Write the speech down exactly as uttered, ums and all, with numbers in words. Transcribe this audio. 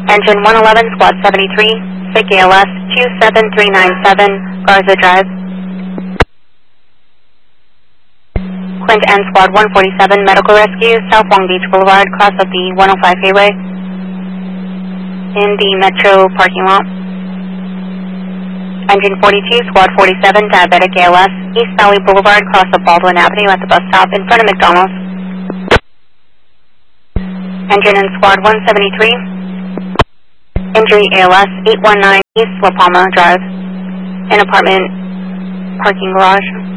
Engine one eleven, Squad seventy-three, sick A L S two seven three nine seven, Garza Drive. Quint N Squad one forty-seven, Medical Rescue, South Long Beach Boulevard, cross of the one oh five Freeway, in the Metro parking lot. Engine forty-two, Squad forty-seven, Diabetic A L S, East Valley Boulevard, cross of Baldwin Avenue at the bus stop in front of McDonald's. Engine in Squad one seventy-three, injury A L S eight one nine, East La Palma Drive, in apartment parking garage.